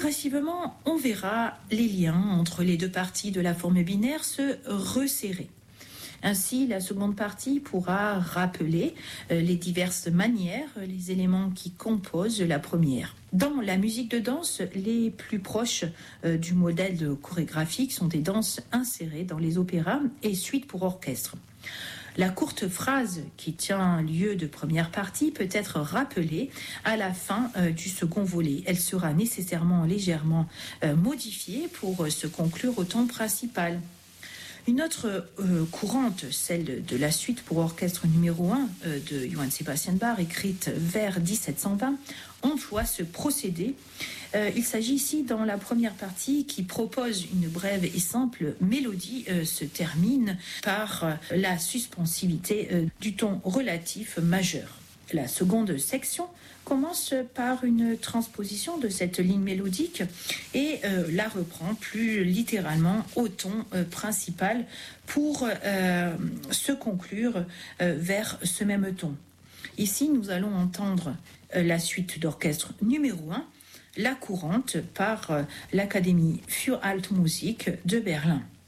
Progressivement, on verra les liens entre les deux parties de la forme binaire se resserrer. Ainsi, la seconde partie pourra rappeler les diverses manières, les éléments qui composent la première. Dans la musique de danse, les plus proches du modèle chorégraphique sont des danses insérées dans les opéras et suites pour orchestre. La courte phrase qui tient lieu de première partie peut être rappelée à la fin du second volet. Elle sera nécessairement légèrement modifiée pour se conclure au ton principal. Une autre courante, celle de la suite pour orchestre numéro 1 de Johann Sebastian Bach, écrite vers 1720, emploie ce procédé. Il s'agit ici, dans la première partie, qui propose une brève et simple mélodie, se termine par la suspensivité du ton relatif majeur. La seconde section commence par une transposition de cette ligne mélodique et la reprend plus littéralement au ton principal pour se conclure vers ce même ton. Ici, nous allons entendre la suite d'orchestre numéro 1, la courante par l'Académie für Altmusik de Berlin.